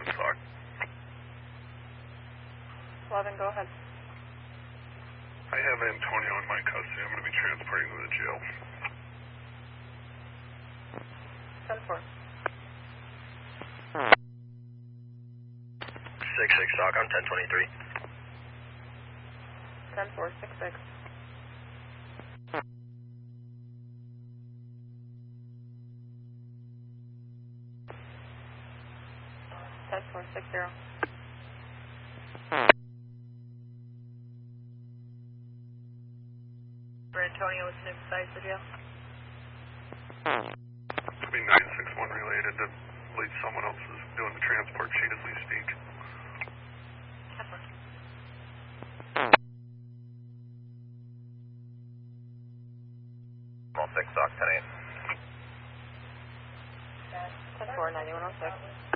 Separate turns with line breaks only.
11 stock.
11, go ahead.
I have Antonio in my custody. I'm going to be transporting him to the jail.
10-4.
6-6 stock, I'm 1023.
10-4, 6-6. That's 460. For Antonio, what's the name besides the jail?
Could be 961 related. I believe someone else is doing the transport sheet as we speak.
6 stock, 10-8.
10-4, 9106.